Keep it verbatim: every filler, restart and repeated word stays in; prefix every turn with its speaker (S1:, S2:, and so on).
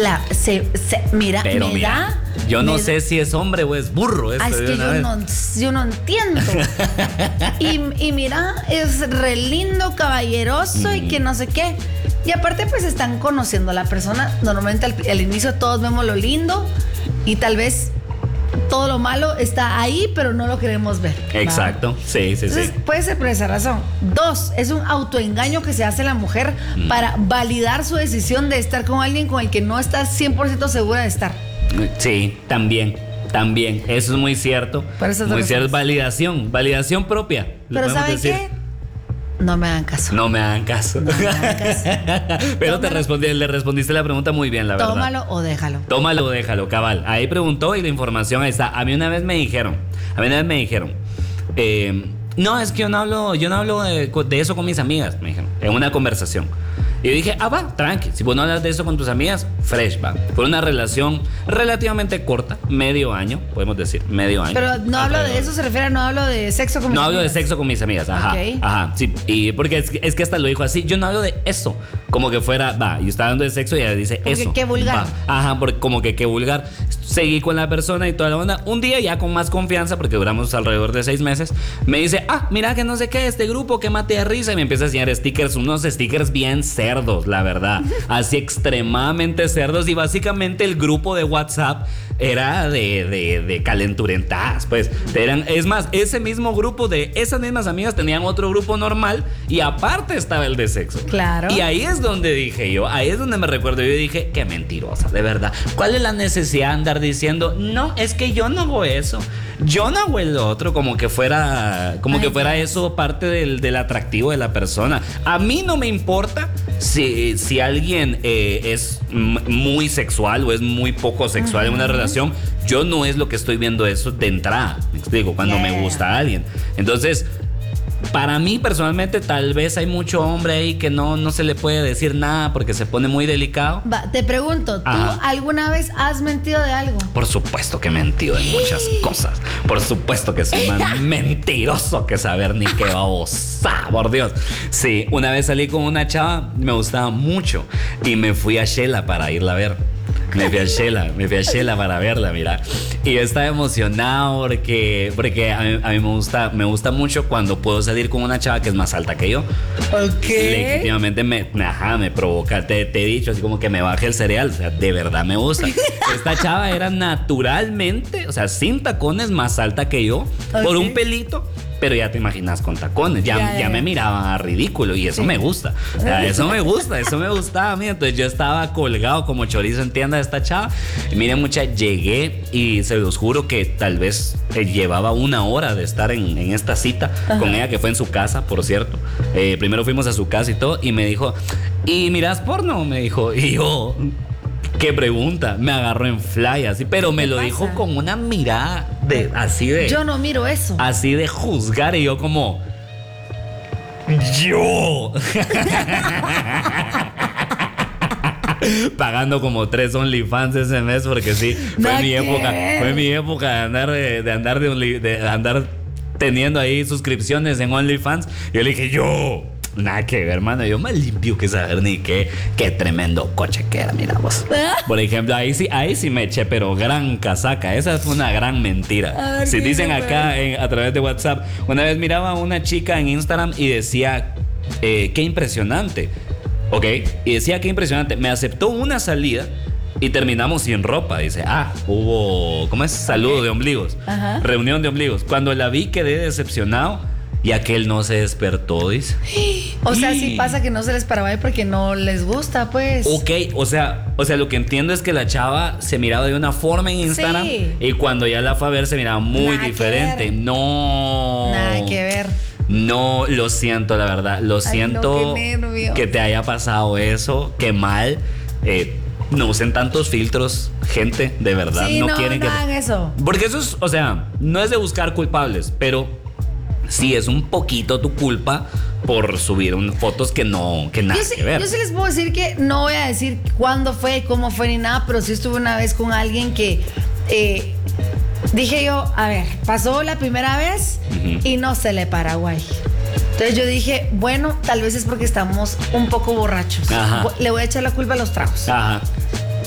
S1: la, se, se, mira,
S2: Pero
S1: me
S2: mira,
S1: da...
S2: yo no
S1: me,
S2: sé si es hombre o es burro.
S1: Ah, es que yo no, yo no entiendo. y, y mira, es re lindo, caballeroso mm. y que no sé qué. Y aparte pues están conociendo a la persona. Normalmente al, al inicio todos vemos lo lindo y tal vez todo lo malo está ahí, pero no lo queremos ver.
S2: Exacto, ¿va? sí, sí,
S1: Entonces,
S2: sí.
S1: puede ser por esa razón. Dos, es un autoengaño que se hace la mujer mm. para validar su decisión de estar con alguien con el que no está cien por ciento segura de estar.
S2: Sí, también, también. Eso es muy cierto.
S1: Por eso
S2: muy cierto, validación, validación propia.
S1: Pero ¿saben qué? No me hagan caso.
S2: No me hagan caso.
S1: No me hagan caso.
S2: Pero te respondí, le respondiste la pregunta muy bien, la verdad.
S1: Tómalo o déjalo.
S2: Tómalo o déjalo, cabal. Ahí preguntó y la información ahí está. A mí una vez me dijeron, a mí una vez me dijeron, eh, no, es que yo no hablo, yo no hablo de, de eso con mis amigas, me dijeron, en una conversación. Y yo dije, ah, va, tranqui. Si vos no hablas de eso con tus amigas, fresh, va. Fue una relación relativamente corta, medio año, podemos decir, medio año.
S1: Pero no hablo de eso, se refiere a no hablo de sexo con mis
S2: no
S1: amigas.
S2: No hablo de sexo con mis amigas, ajá. Okay. Ajá, sí. Y porque es, es que hasta lo dijo así, yo no hablo de eso. Como que fuera, va, yo estaba hablando de sexo y ella dice porque eso.
S1: Qué vulgar.
S2: Va. Ajá, porque como que qué vulgar. Seguí con la persona y toda la onda. Un día ya con más confianza, porque duramos alrededor de seis meses, me dice, ah, mira que no sé qué, este grupo que mate de risa. Y me empieza a enseñar stickers, unos stickers bien cerdos, la verdad. Así extremadamente cerdos. Y básicamente el grupo de WhatsApp era de, de, de calenturentadas, pues. Eran, es más, ese mismo grupo de esas mismas amigas tenían otro grupo normal y aparte estaba el de sexo.
S1: Claro.
S2: Y ahí es donde dije yo, ahí es donde me recuerdo. Yo dije, qué mentirosa, de verdad. ¿Cuál es la necesidad de andar diciendo, no, es que yo no hago eso? Yo no hago el otro, como que fuera, como Ay, que fuera eso parte del, del atractivo de la persona. A mí no me importa si, si alguien eh, es m- muy sexual o es muy poco sexual uh-huh. en una relación. Yo no es lo que estoy viendo eso de entrada, me explico, cuando yeah. me gusta a alguien. Entonces, para mí personalmente tal vez hay mucho hombre ahí que no, no se le puede decir nada porque se pone muy delicado.
S1: Va, te pregunto, ¿tú Ajá. alguna vez has mentido de algo?
S2: Por supuesto que he mentido de muchas cosas. Por supuesto que soy más mentiroso que saber ni qué babosa, por Dios. Sí, una vez salí con una chava, me gustaba mucho y me fui a Shela para irla a ver. Me fui a Shela, me fui a Shela para verla, mira. Y yo estaba emocionado porque, porque a, mí, a mí me gusta, me gusta mucho cuando puedo salir con una chava que es más alta que yo.
S1: Ok.
S2: Legítimamente me, me, ajá, me provoca, te, te he dicho, así como que me baje el cereal. O sea, de verdad me gusta. Esta chava era naturalmente, o sea, sin tacones, más alta que yo, okay. por un pelito. Pero ya te imaginas con tacones, ya, ya, ya me miraba ridículo y eso sí. me gusta. O sea, eso me gusta, eso me gustaba a mí. Entonces yo estaba colgado como chorizo en tienda de esta chava. Y miren, mucha, llegué y se los juro que tal vez eh, llevaba una hora de estar en, en esta cita Ajá. con ella, que fue en su casa, por cierto. Eh, primero fuimos a su casa y todo, y me dijo, ¿y miras porno? Me dijo, y yo... ¿Qué pregunta? Me agarró en fly así, pero me lo pasa? dijo con una mirada de así de.
S1: Yo no miro eso.
S2: Así de juzgar y yo como. ¡Yo! Pagando como tres OnlyFans ese mes porque sí, fue no mi época, fue mi época de andar de, de andar de, only, de andar teniendo ahí suscripciones en OnlyFans. Yo le dije, yo. Nada que ver, hermano. Yo más limpio que saber ni qué, qué tremendo coche que era, mira vos. Por ejemplo, ahí sí, ahí sí me eché, pero gran casaca. Esa fue una gran mentira. Ver, si dicen acá en, a través de WhatsApp, una vez miraba a una chica en Instagram y decía, eh, qué impresionante. Ok, y decía, qué impresionante. Me aceptó una salida y terminamos sin ropa. Dice, ah, hubo, ¿cómo es? Saludo de ombligos. Ajá. Reunión de ombligos. Cuando la vi quedé decepcionado. Y aquel no se despertó, dice.
S1: O sea, sí pasa que no se les paraba ahí porque no les gusta, pues.
S2: Ok, o sea, o sea, lo que entiendo es que la chava se miraba de una forma en Instagram sí. y cuando ya la fue a ver se miraba muy Nada diferente. No.
S1: Nada que ver.
S2: No, lo siento, la verdad. Lo Ay, siento no, que te haya pasado eso. Qué mal. Eh, no usen tantos filtros, gente, de verdad.
S1: Sí,
S2: no,
S1: no
S2: quieren
S1: no
S2: que.
S1: hagan eso.
S2: Porque eso es, o sea, no es de buscar culpables, pero. Sí, es un poquito tu culpa por subir un, fotos que no, que nada
S1: yo sí,
S2: que ver.
S1: Yo sí les puedo decir que no voy a decir cuándo fue, cómo fue ni nada, pero sí estuve una vez con alguien que eh, dije yo, a ver, pasó la primera vez uh-huh. y no se le para, guay. Entonces yo dije, bueno, tal vez es porque estamos un poco borrachos. Ajá. Le voy a echar la culpa a los tragos.
S2: Ajá.